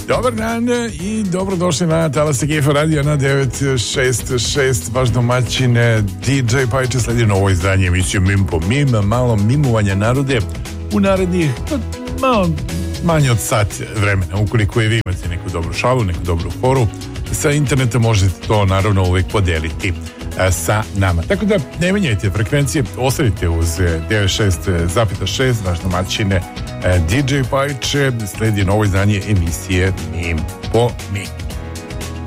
Dobar dan i dobrodošli na Talase Gefa Radio na 966. Vaš domaćin DJ Pajče. Sledi novo izdanje emisije Mim po Mim, malo mimovanja narode u narednih malo manje od sat vremena. Ukoliko je vi imate neku dobru šalu, neku dobru foru sa interneta, možete to naravno uvijek podeliti sa nama. Tako da ne menjajte frekvencije, ostavite uz 96,6 vaš domaćin DJ Pajče. Sledi novo izdanje emisije Mim po Mim.